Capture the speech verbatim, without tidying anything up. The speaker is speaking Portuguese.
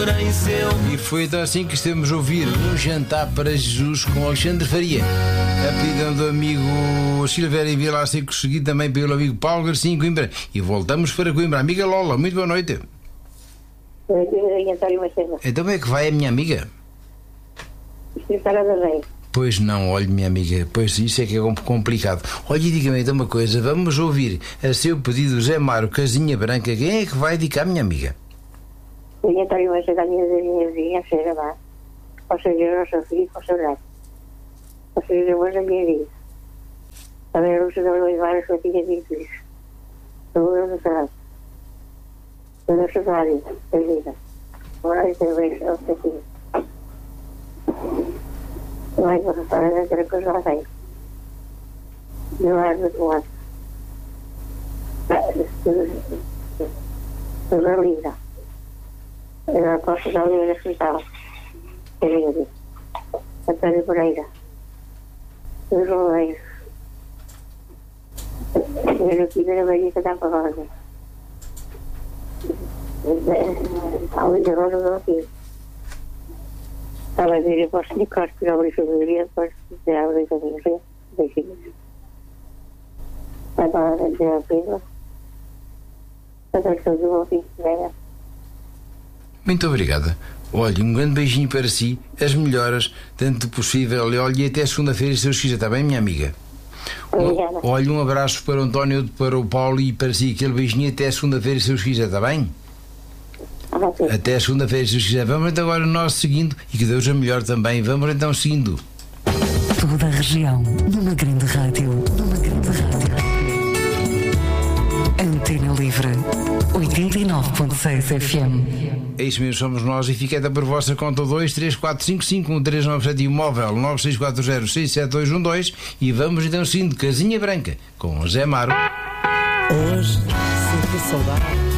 porém seu. E foi então assim que estamos a ouvir Um Jantar para Jesus com Alexandre Faria, a pedido do amigo Silvério Vila Seco, seguido também pelo amigo Paulo Garcia em Coimbra. E voltamos para Coimbra. Amiga Lola, muito boa noite. Então como é que vai a minha amiga? Pois não, olhe, minha amiga, pois isso é que é complicado. Olhe, diga-me então uma coisa, vamos ouvir a seu pedido Zé Mário, Casinha Branca. Quem é que vai dedicar, minha amiga? Eu António vai chegar a minha vizinha, cheira lá. Posso dizer ao seu filho, posso orar. Posso dizer hoje a minha vida. A ver, o Senhor vai levar a sua filha de Deus. Eu eu não sei. Eu não sei nada, a vida. Agora eu tenho ver ao seu filho. Vai para fora daquela coisa lá vem. Do lado do outro lado. Tudo linda. Eu posso dar o hospital. Querido. Antônio Pereira. Os Roleiros. Eu aqui na Maria que está para rosa. Ao intervalo do aqui. Estava a dizer, eu posso de corte para abrir a família, depois de abrir a família. Beijinhos. Vai para a dizer a filha. Até que eu vou fim de semana. Muito obrigada. Olhe, um grande beijinho para si, as melhoras, tanto possível. Olhe, até segunda-feira, se Deus quiser, está bem, minha amiga? Obrigada. Olhe, um abraço para o António, para o Paulo e para si, aquele beijinho até segunda-feira, se Deus quiser, está bem? Ah, sim. Até segunda-feira, se Deus quiser. Vamos então agora nós seguindo, e que Deus a melhor também. Vamos então seguindo. Toda a região, numa grande rádio, numa grande rádio. Antena Livre, oitenta e nove ponto seis F M. É isso mesmo, somos nós e fica até por vossa conta dois três quatro cinco cinco um três nove sete e móvel nove seis quatro zero seis sete dois um dois e vamos então seguindo Casinha Branca com o Zé Mário. Hoje sinto saudade.